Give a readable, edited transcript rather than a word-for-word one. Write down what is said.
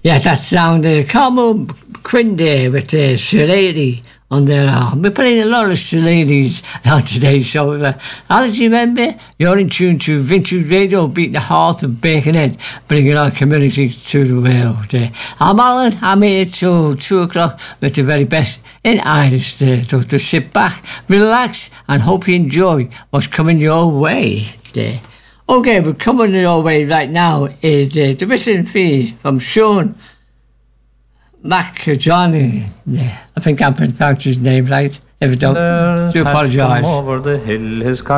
Yeah, that sounded Carmo Quinn there with Shirley on their arm. We're playing a lot of Shirley's on today's show. Alex, you remember? You're in tune to Vintage Radio, beating the heart of Birkenhead, bringing our community to the world. I'm Alan, I'm here till 2 o'clock with the very best in Irish. So to sit back, relax, and hope you enjoy what's coming your way. Okay, but coming your way right now is the Missing Fee from Sean McJohnny. I think I'm pronouncing his name right. If I don't, do apologise.